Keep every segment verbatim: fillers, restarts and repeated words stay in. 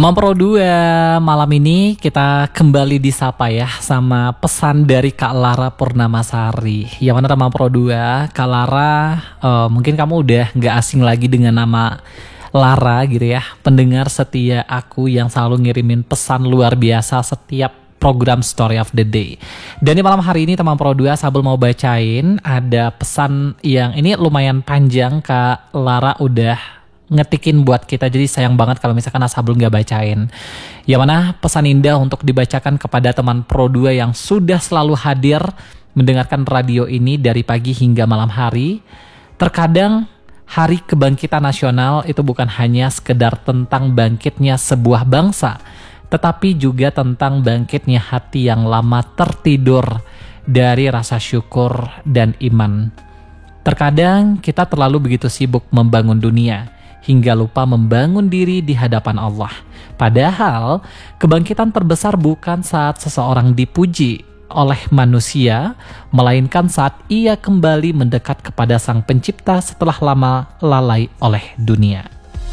Teman Pro dua, malam ini kita kembali disapa ya sama pesan dari Kak Lara Purnamasari. Yang mana teman Pro dua, Kak Lara, uh, mungkin kamu udah gak asing lagi dengan nama Lara gitu ya. Pendengar setia aku yang selalu ngirimin pesan luar biasa setiap program Story of the Day. Dan di malam hari ini teman Pro dua, Sabul mau bacain ada pesan yang ini lumayan panjang. Kak Lara udah ngetikin buat kita, jadi sayang banget kalau misalkan Ashabul nggak bacain. Yang mana pesan indah untuk dibacakan kepada teman Pro dua yang sudah selalu hadir mendengarkan radio ini dari pagi hingga malam hari. Terkadang Hari Kebangkitan Nasional itu bukan hanya sekedar tentang bangkitnya sebuah bangsa, tetapi juga tentang bangkitnya hati yang lama tertidur dari rasa syukur dan iman. Terkadang kita terlalu begitu sibuk membangun dunia hingga lupa membangun diri di hadapan Allah. Padahal kebangkitan terbesar bukan saat seseorang dipuji oleh manusia, melainkan saat ia kembali mendekat kepada Sang Pencipta setelah lama lalai oleh dunia.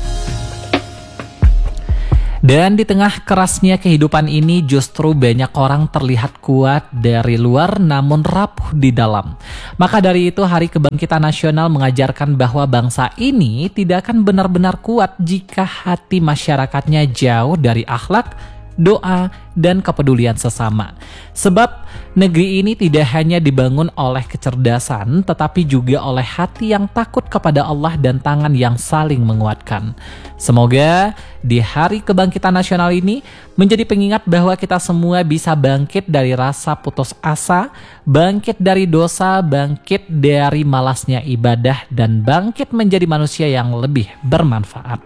Dan di tengah kerasnya kehidupan ini justru banyak orang terlihat kuat dari luar namun rapuh di dalam. Maka dari itu Hari Kebangkitan Nasional mengajarkan bahwa bangsa ini tidak akan benar-benar kuat jika hati masyarakatnya jauh dari akhlak, doa, dan kepedulian sesama. Sebab negeri ini tidak hanya dibangun oleh kecerdasan, tetapi juga oleh hati yang takut kepada Allah dan tangan yang saling menguatkan. Semoga di Hari Kebangkitan Nasional ini menjadi pengingat bahwa kita semua bisa bangkit dari rasa putus asa, bangkit dari dosa, bangkit dari malasnya ibadah, dan bangkit menjadi manusia yang lebih bermanfaat.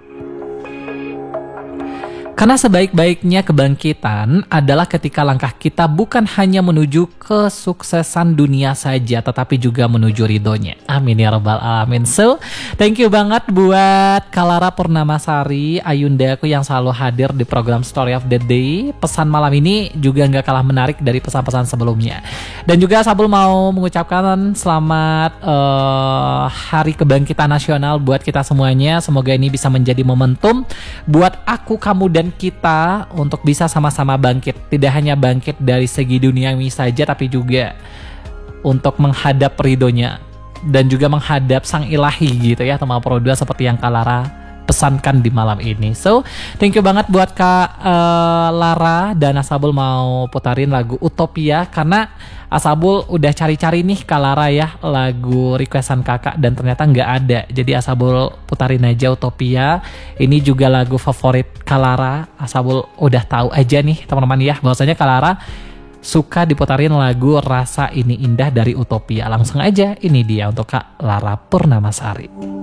Karena sebaik-baiknya kebangkitan adalah ketika langkah kita bukan hanya menuju kesuksesan dunia saja, tetapi juga menuju ridhonya. Amin ya rabbal alamin. So, thank you banget buat Kak Lara Purnamasari, ayundaku yang selalu hadir di program Story of the Day. Pesan malam ini juga gak kalah menarik dari pesan-pesan sebelumnya. Dan juga Sabul mau mengucapkan selamat uh, Hari Kebangkitan Nasional buat kita semuanya. Semoga ini bisa menjadi momentum buat aku, kamu, dan kita untuk bisa sama-sama bangkit. Tidak hanya bangkit dari segi duniawi saja, tapi juga untuk menghadap ridhonya dan juga menghadap Sang Ilahi gitu ya teman Pro dua, seperti yang Kak Lara pesankan di malam ini. So, thank you banget buat Kak uh, Lara. Dan Ashabul mau putarin lagu Utopia karena Ashabul udah cari-cari nih Kak Lara ya lagu requestan kakak dan ternyata nggak ada. Jadi Ashabul putarin aja Utopia. Ini juga lagu favorit Kak Lara. Ashabul udah tahu aja nih teman-teman ya bahwasanya Kak Lara suka diputarin lagu Rasa Ini Indah dari Utopia. Langsung aja ini dia untuk Kak Lara Purnamasari.